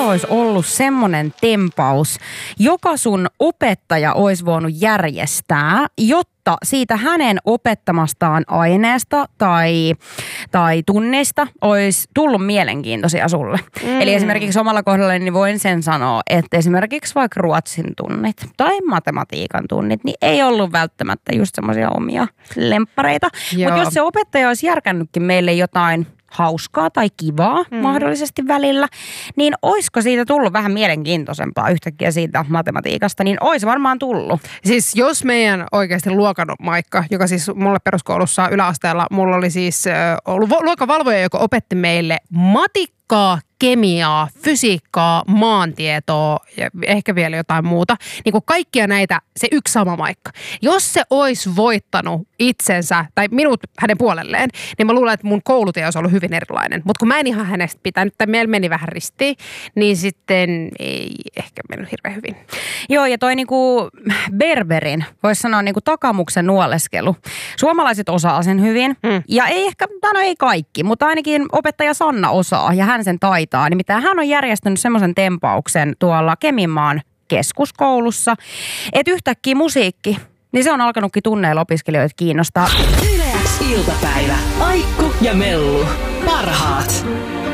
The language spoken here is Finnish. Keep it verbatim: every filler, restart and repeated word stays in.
olisi ollut semmoinen tempaus, joka sun opettaja olisi voinut järjestää, jotta siitä hänen opettamastaan aineesta tai, tai tunnista olisi tullut mielenkiintoisia sulle. Mm. Eli esimerkiksi omalla kohdalla niin voin sen sanoa, että esimerkiksi vaikka ruotsin tunnit tai matematiikan tunnit, niin ei ollut välttämättä just semmoisia omia lemppareita. Mutta jos se opettaja olisi järkännytkin meille jotain hauskaa tai kivaa mm. mahdollisesti välillä, niin olisiko siitä tullut vähän mielenkiintoisempaa yhtäkkiä siitä matematiikasta, niin olisi varmaan tullut. Siis jos meidän oikeasti luokanomaikka, joka siis mulle peruskoulussa yläasteella, mulla oli siis äh, ollut luokanvalvoja, joka opetti meille matikkaa, kemiaa, fysiikkaa, maantietoa ja ehkä vielä jotain muuta. Niin kuin kaikkia näitä, se yksi sama maikka. Jos se olisi voittanut itsensä tai minut hänen puolelleen, niin mä luulen, että mun koulutie olisi ollut hyvin erilainen. Mutta kun mä en ihan hänestä pitänyt, tai meillä meni vähän ristiin, niin sitten ei ehkä mennyt hirveän hyvin. Joo, ja toi niinku berberin, voisi sanoa niinku takamuksen nuoleskelu. Suomalaiset osaa sen hyvin, mm. ja ei ehkä, no ei kaikki, mutta ainakin opettaja Sanna osaa, ja hän sen taitaa. Nimittäin hän on järjestänyt semmoisen tempauksen tuolla Keminmaan keskuskoulussa, että yhtäkkiä musiikki, niin se on alkanutkin tunneilla opiskelijoita kiinnostaa. Yle X iltapäivä. Aikku ja Mellu. Parhaat.